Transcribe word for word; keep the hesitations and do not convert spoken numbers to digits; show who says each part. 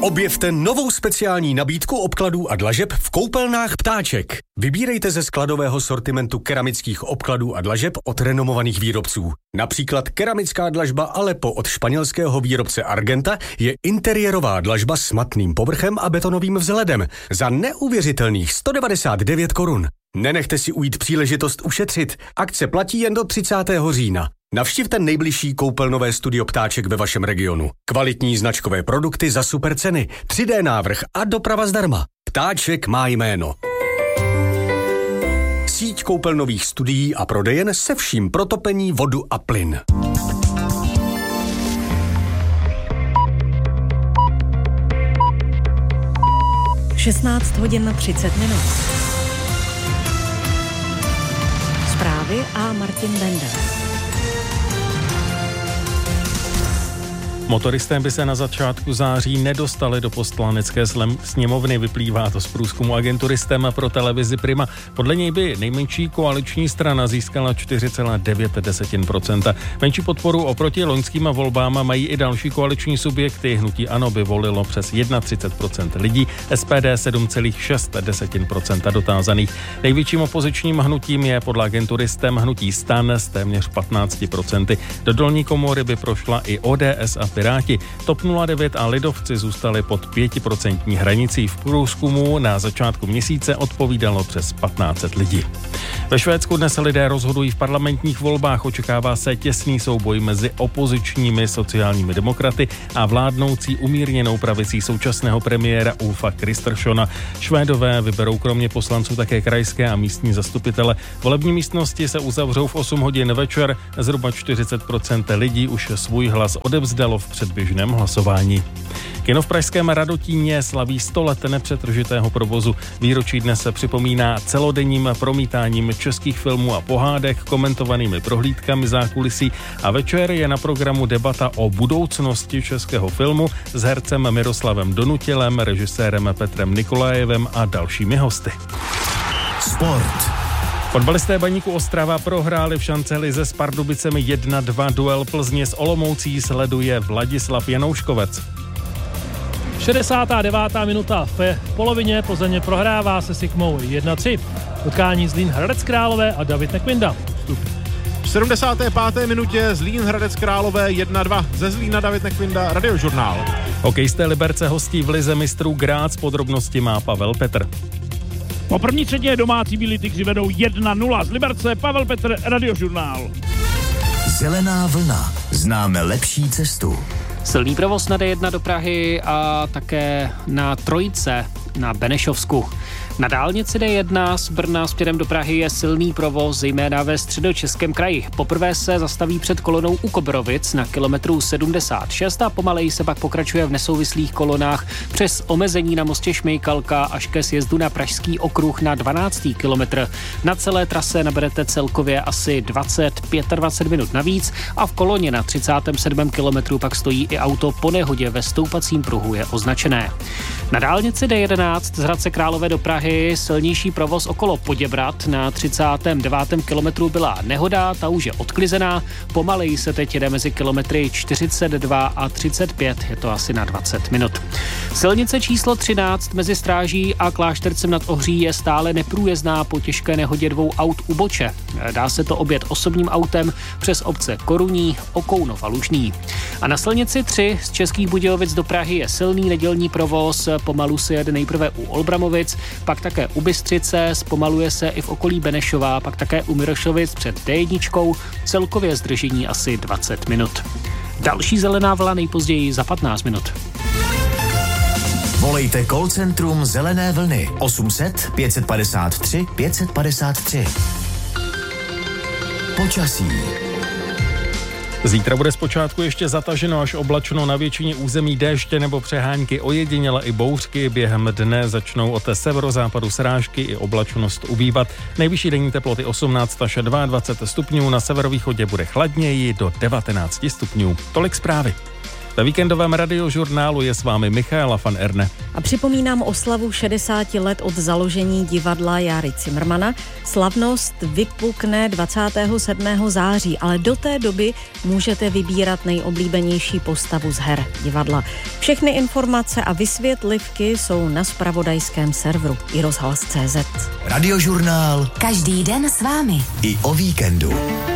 Speaker 1: Objevte novou speciální nabídku obkladů a dlažeb v koupelnách Ptáček. Vybírejte ze skladového sortimentu keramických obkladů a dlažeb od renomovaných výrobců. Například keramická dlažba Aleppo od španělského výrobce Argenta je interiérová dlažba s matným povrchem a betonovým vzhledem za neuvěřitelných sto devadesát devět korun. Nenechte si ujít příležitost ušetřit. Akce platí jen do třicátého října. Navštivte nejbližší koupelnové studio Ptáček ve vašem regionu. Kvalitní značkové produkty za super ceny, tři dé návrh a doprava zdarma. Ptáček má jméno. Síť koupelnových studií a prodejen se vším pro topení, vodu a plyn.
Speaker 2: šestnáct hodin na třicet minut. Zprávy a Martin Bender.
Speaker 3: Motoristé by se na začátku září nedostali do Poslanecké sněmovny, vyplývá to z průzkumu agentury STEM pro televizi Prima. Podle něj by nejmenší koaliční strana získala čtyři celá devět procenta. Menší podporu oproti loňským volbám mají i další koaliční subjekty. Hnutí ANO by volilo přes třicet jedna procent lidí, S P D sedm celá šest procenta dotázaných. Největším opozičním hnutím je podle agentury STEM hnutí STAN s téměř patnáct procent. Do dolní komory by prošla i O D S a Piráti. TOP nula devět a Lidovci zůstali pod pětiprocentní hranicí. V průzkumu na začátku měsíce odpovídalo přes patnáct set lidí. Ve Švédsku dnes lidé rozhodují v parlamentních volbách. Očekává se těsný souboj mezi opozičními sociálními demokraty a vládnoucí umírněnou pravicí současného premiéra Ulfa Kristerssona. Švédové vyberou kromě poslanců také krajské a místní zastupitele. Volební místnosti se uzavřou v osm hodin večer. Zhruba čtyřicet procent lidí už svůj hlas odevzdalo v předběžném hlasování. Kino v pražském Radotíně slaví sto let nepřetržitého provozu. Výročí dnes se připomíná celodenním promítáním českých filmů a pohádek, komentovanými prohlídkami zákulisí a večer je na programu debata o budoucnosti českého filmu s hercem Miroslavem Donutilem, režisérem Petrem Nikolajevem a dalšími hosty.
Speaker 4: Sport.
Speaker 3: Fotbalisté Baníku Ostrava prohráli v šancelize s Pardubicemi jedna dva. Duel Plzně s Olomoucí sleduje Vladislav Janouškovec.
Speaker 5: šedesátá devátá minuta. V polovině Plzeň prohrává se Sikmou jedna tři. Utkání Zlín Hradec Králové a David Nekvinda.
Speaker 6: V sedmdesáté páté minutě Zlín Hradec Králové jedna dva. Ze Zlína David Nekvinda, Radiožurnál.
Speaker 3: Hokejisté Liberce hostí v lize mistrů Grác. Podrobnosti má Pavel Petr.
Speaker 7: Po první třetině domácí Bílí tygři vedou jedna nula z Liberce. Pavel Petr, Radiožurnál.
Speaker 4: Zelená vlna. Známe lepší cestu.
Speaker 8: Silný provoz na D jedna do Prahy a také na Trojice na Benešovsku. Na dálnici D jedna z Brna směrem do Prahy je silný provoz, zejména ve středočeském kraji. Poprvé se zastaví před kolonou u Kobrovic na kilometru sedmdesát šest a pomaleji se pak pokračuje v nesouvislých kolonách přes omezení na mostě Šmejkalka až ke sjezdu na Pražský okruh na dvanáctý kilometr. Na celé trase naberete celkově asi dvacet až dvacet pět minut navíc a v koloně na třicátém sedmém kilometru pak stojí i auto po nehodě ve stoupacím pruhu je označené. Na dálnici D jedenáct z Hradce Králové do Prahy silnější provoz okolo Poděbrad. Na třicátém devátém kilometru byla nehoda, ta už je odklizená. Pomaleji se teď jede mezi kilometry čtyřicet dva a třicet pět, je to asi na dvacet minut. Silnice číslo třináct mezi Stráží a Kláštercem nad Ohří je stále neprůjezdná po těžké nehodě dvou aut u Boče. Dá se to objet osobním autem přes obce Koruní, Okounov a Lužný. A na silnici tři z Českých Budějovic do Prahy je silný nedělní provoz. Pomalu se jede nejprve u Olbramovic, pak také u Bystřice, zpomaluje se i v okolí Benešova, pak také u Mirošovic před D jedna, celkově zdržení asi dvacet minut. Další zelená vlna nejpozději za patnáct minut.
Speaker 4: Volejte call centrum Zelené vlny osm set pět padesát tři pět padesát tři. Počasí.
Speaker 3: Zítra bude zpočátku ještě zataženo až oblačno, na většině území déště nebo přehánky, ojediněle i bouřky. Během dne začnou od severozápadu srážky i oblačnost ubývat. Nejvyšší denní teploty osmnáct až dvacet dva stupňů, na severovýchodě bude chladněji do devatenáct stupňů. Tolik zprávy. Ve víkendovém radiožurnálu je s vámi Michaela van Erne.
Speaker 2: A připomínám oslavu šedesáti let od založení divadla Járy Cimrmana. Slavnost vypukne dvacátého sedmého září, ale do té doby můžete vybírat nejoblíbenější postavu z her divadla. Všechny informace a vysvětlivky jsou na zpravodajském serveru i rozhlas tečka cé zet.
Speaker 4: Radiožurnál.
Speaker 9: Každý den s vámi.
Speaker 4: I o víkendu.